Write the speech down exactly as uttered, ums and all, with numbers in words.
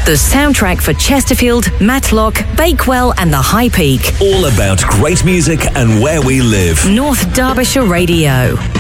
the soundtrack for Chesterfield, Matlock, Bakewell and the High Peak. All about great music and where we live. North Derbyshire Radio.